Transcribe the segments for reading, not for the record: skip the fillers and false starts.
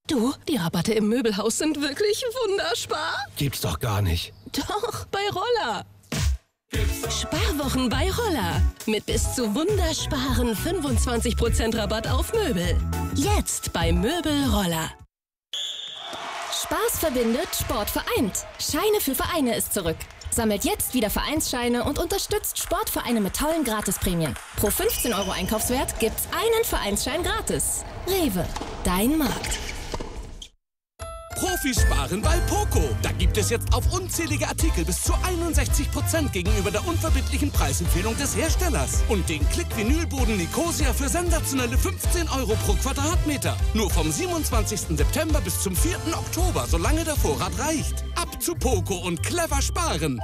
Du, die Rabatte im Möbelhaus sind wirklich wunderbar. Gibt's doch gar nicht. Doch, bei Roller. Sparwochen bei Roller. Mit bis zu wundersparen 25% Rabatt auf Möbel. Jetzt bei Möbel Roller. Spaß verbindet, Sport vereint. Scheine für Vereine ist zurück. Sammelt jetzt wieder Vereinsscheine und unterstützt Sportvereine mit tollen Gratisprämien. Pro 15 € Einkaufswert gibt's einen Vereinsschein gratis. Rewe, dein Markt. Profisparen bei Poco. Da gibt es jetzt auf unzählige Artikel bis zu 61% gegenüber der unverbindlichen Preisempfehlung des Herstellers. Und den Klick-Vinylboden Nicosia für sensationelle 15 € pro Quadratmeter. Nur vom 27. September bis zum 4. Oktober, solange der Vorrat reicht. Ab zu Poco und clever sparen.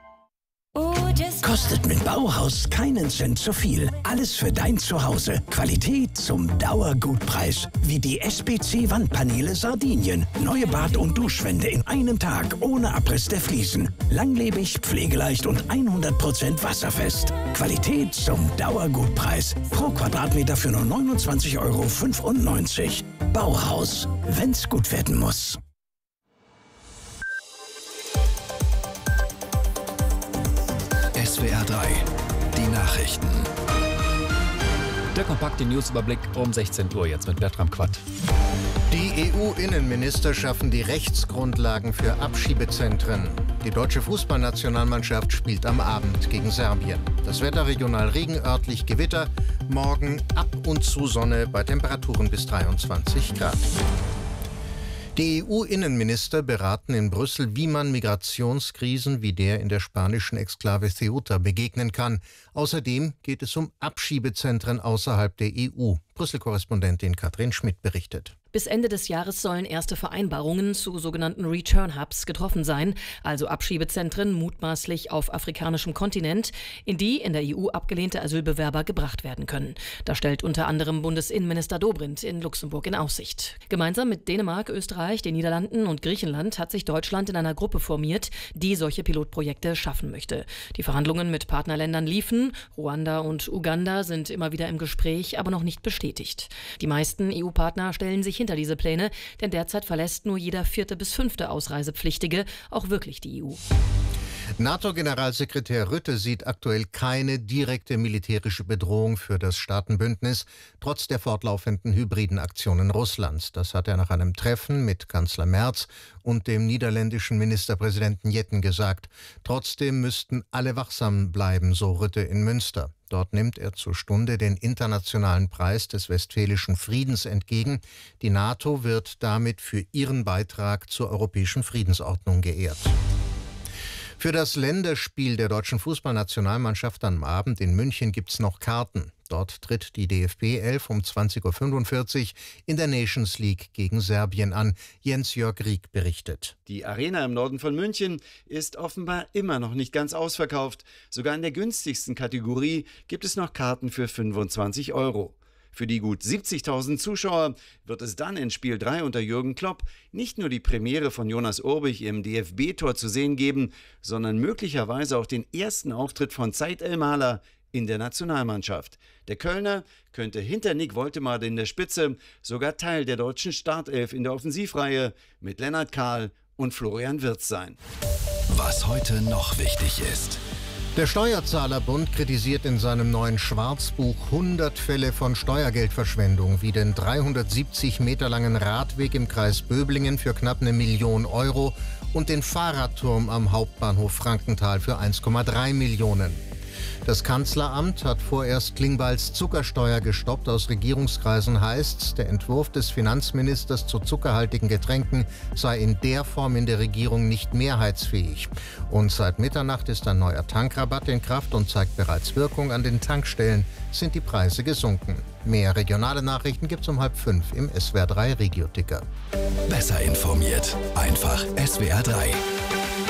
Kostet mit Bauhaus keinen Cent zu viel. Alles für dein Zuhause. Qualität zum Dauergutpreis. Wie die SPC-Wandpaneele Sardinien. Neue Bad- und Duschwände in einem Tag ohne Abriss der Fliesen. Langlebig, pflegeleicht und 100% wasserfest. Qualität zum Dauergutpreis. Pro Quadratmeter für nur 29,95 €. Bauhaus. Wenn's gut werden muss. SWR 3, die Nachrichten. Der kompakte Newsüberblick um 16 Uhr jetzt mit Bertram Quatt. Die EU-Innenminister schaffen die Rechtsgrundlagen für Abschiebezentren. Die deutsche Fußballnationalmannschaft spielt am Abend gegen Serbien. Das Wetter regional Regen, örtlich Gewitter. Morgen ab und zu Sonne bei Temperaturen bis 23 Grad. Die EU-Innenminister beraten in Brüssel, wie man Migrationskrisen wie der in der spanischen Exklave Ceuta begegnen kann. Außerdem geht es um Abschiebezentren außerhalb der EU. Brüssel-Korrespondentin Katrin Schmidt berichtet. Bis Ende des Jahres sollen erste Vereinbarungen zu sogenannten Return Hubs getroffen sein, also Abschiebezentren mutmaßlich auf afrikanischem Kontinent, in die in der EU abgelehnte Asylbewerber gebracht werden können. Das stellt unter anderem Bundesinnenminister Dobrindt in Luxemburg in Aussicht. Gemeinsam mit Dänemark, Österreich, den Niederlanden und Griechenland hat sich Deutschland in einer Gruppe formiert, die solche Pilotprojekte schaffen möchte. Die Verhandlungen mit Partnerländern liefen. Ruanda und Uganda sind immer wieder im Gespräch, aber noch nicht bestätigt. Die meisten EU-Partner stellen sich hinter diese Pläne, denn derzeit verlässt nur jeder 4. bis 5. Ausreisepflichtige auch wirklich die EU. NATO-Generalsekretär Rutte sieht aktuell keine direkte militärische Bedrohung für das Staatenbündnis, trotz der fortlaufenden hybriden Aktionen Russlands. Das hat er nach einem Treffen mit Kanzler Merz und dem niederländischen Ministerpräsidenten Jetten gesagt. Trotzdem müssten alle wachsam bleiben, so Rutte in Münster. Dort nimmt er zur Stunde den internationalen Preis des Westfälischen Friedens entgegen. Die NATO wird damit für ihren Beitrag zur europäischen Friedensordnung geehrt. Für das Länderspiel der deutschen Fußballnationalmannschaft am Abend in München gibt's noch Karten. Dort tritt die DFB 11 um 20:45 Uhr in der Nations League gegen Serbien an. Jens-Jörg Rieck berichtet. Die Arena im Norden von München ist offenbar immer noch nicht ganz ausverkauft. Sogar in der günstigsten Kategorie gibt es noch Karten für 25 €. Für die gut 70.000 Zuschauer wird es dann in Spiel 3 unter Jürgen Klopp nicht nur die Premiere von Jonas Urbich im DFB-Tor zu sehen geben, sondern möglicherweise auch den ersten Auftritt von Said El-Mahler in der Nationalmannschaft. Der Kölner könnte hinter Nick Woltemade in der Spitze sogar Teil der deutschen Startelf in der Offensivreihe mit Lennart Kahl und Florian Wirtz sein. Was heute noch wichtig ist. Der Steuerzahlerbund kritisiert in seinem neuen Schwarzbuch 100 Fälle von Steuergeldverschwendung, wie den 370 Meter langen Radweg im Kreis Böblingen für knapp 1 Million € und den Fahrradturm am Hauptbahnhof Frankenthal für 1,3 Millionen. Das Kanzleramt hat vorerst Klingbeils Zuckersteuer gestoppt. Aus Regierungskreisen heißt's, der Entwurf des Finanzministers zu zuckerhaltigen Getränken sei in der Form in der Regierung nicht mehrheitsfähig. Und seit Mitternacht ist ein neuer Tankrabatt in Kraft und zeigt bereits Wirkung. An den Tankstellen sind die Preise gesunken. Mehr regionale Nachrichten gibt's um 4:30 im SWR 3 Regio-Ticker. Besser informiert. Einfach SWR 3.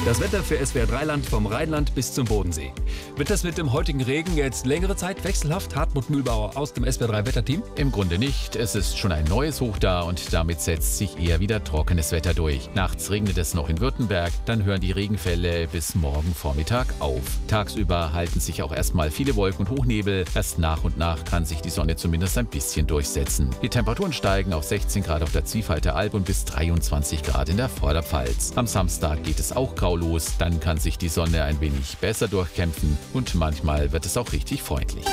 Das Wetter für SWR 3 Land vom Rheinland bis zum Bodensee. Wird das mit dem heutigen Regen jetzt längere Zeit wechselhaft? Hartmut Mühlbauer aus dem SWR 3 Wetterteam? Im Grunde nicht. Es ist schon ein neues Hoch da und damit setzt sich eher wieder trockenes Wetter durch. Nachts regnet es noch in Württemberg, dann hören die Regenfälle bis morgen Vormittag auf. Tagsüber halten sich auch erstmal viele Wolken und Hochnebel. Erst nach und nach kann sich die Sonne zumindest ein bisschen durchsetzen. Die Temperaturen steigen auf 16 Grad auf der Zwiefalter Alb und bis 23 Grad in der Vorderpfalz. Am Samstag geht es auch grau los, dann kann sich die Sonne ein wenig besser durchkämpfen und manchmal wird es auch richtig freundlich.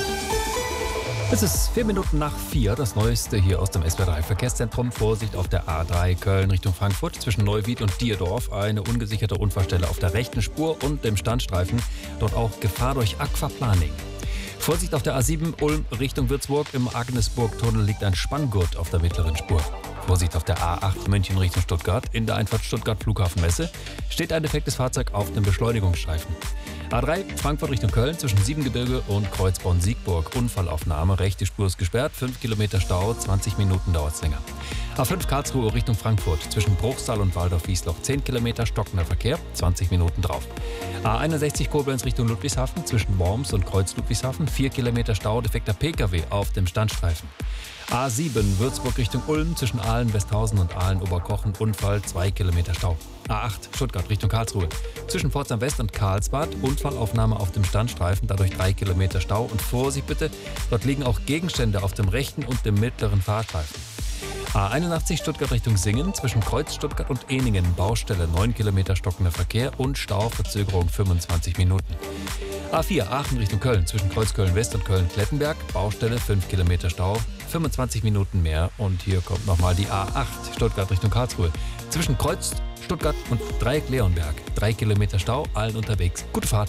Es ist 4 Minuten nach 4, das Neueste hier aus dem SWR 3 Verkehrszentrum. Vorsicht auf der A3 Köln Richtung Frankfurt zwischen Neuwied und Dierdorf. Eine ungesicherte Unfallstelle auf der rechten Spur und dem Standstreifen. Dort auch Gefahr durch Aquaplaning. Vorsicht auf der A7 Ulm Richtung Würzburg. Im Agnesburg-Tunnel liegt ein Spanngurt auf der mittleren Spur. Vorsicht auf der A8 München Richtung Stuttgart. In der Einfahrt Stuttgart Flughafenmesse steht ein defektes Fahrzeug auf dem Beschleunigungsstreifen. A3 Frankfurt Richtung Köln zwischen Siebengebirge und Kreuzborn-Siegburg. Unfallaufnahme, rechte Spur ist gesperrt, 5 Kilometer Stau, 20 Minuten dauert es länger. A5 Karlsruhe Richtung Frankfurt zwischen Bruchsal und Waldorf-Wiesloch 10 Kilometer stockender Verkehr, 20 Minuten drauf. A61 Koblenz Richtung Ludwigshafen zwischen Worms und Kreuz Ludwigshafen 4 Kilometer Stau, defekter Pkw auf dem Standstreifen. A7 Würzburg Richtung Ulm zwischen Aalen-Westhausen und Aalen-Oberkochen Unfall 2 Kilometer Stau. A8 Stuttgart Richtung Karlsruhe zwischen Pforzheim West und Karlsbad Unfallaufnahme auf dem Standstreifen, dadurch 3 Kilometer Stau und Vorsicht bitte, dort liegen auch Gegenstände auf dem rechten und dem mittleren Fahrstreifen. A81 Stuttgart Richtung Singen zwischen Kreuz Stuttgart und Ehningen Baustelle 9 Kilometer stockender Verkehr und Stauverzögerung 25 Minuten. A4 Aachen Richtung Köln zwischen Kreuzköln West und Köln-Klettenberg Baustelle 5 Kilometer Stau, 25 Minuten mehr und hier kommt nochmal die A8 Stuttgart Richtung Karlsruhe zwischen Kreuz Stuttgart und Dreieck Leonberg 3 Kilometer Stau, allen unterwegs. Gute Fahrt.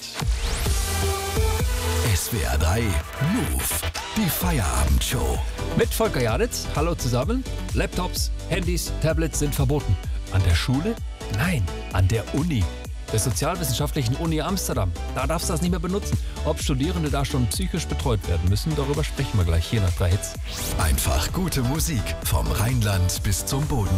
SWR 3 Move, die Feierabendshow. Mit Volker Jaditz, hallo zusammen. Laptops, Handys, Tablets sind verboten. An der Schule? Nein, an der Uni. Der Sozialwissenschaftlichen Uni Amsterdam. Da darfst du das nicht mehr benutzen. Ob Studierende da schon psychisch betreut werden müssen, darüber sprechen wir gleich hier nach 3 Hits. Einfach gute Musik vom Rheinland bis zum Boden.